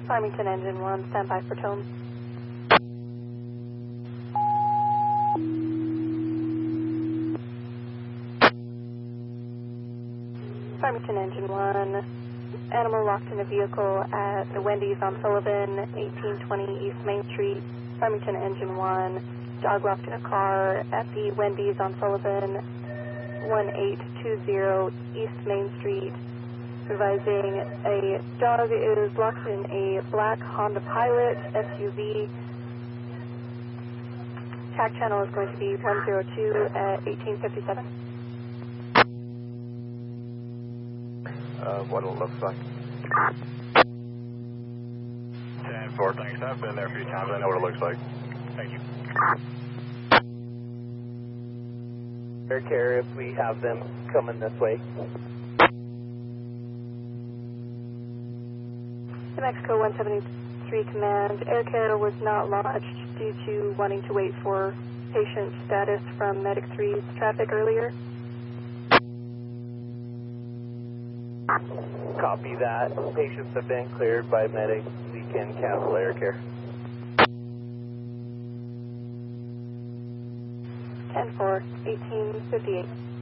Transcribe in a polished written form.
Farmington Engine 1, stand by for tone. Farmington Engine 1, animal locked in a vehicle at the Wendy's on Sullivan, 1820 East Main Street. Farmington Engine 1, dog locked in a car at the Wendy's on Sullivan, 1820 East Main Street. Advising a dog is locked in a black Honda Pilot SUV. TAC channel is going to be 102 at 1857. What it looks like. 10-4, thanks. I've been there a few times. I know what it looks like. Thank you. Air Care, if we have them coming this way. New Mexico 173 Command, Air Care was not launched due to wanting to wait for patient status from Medic 3's traffic earlier. Copy that. Patients have been cleared by Medic. We can cancel Air Care. 10-4, 1858.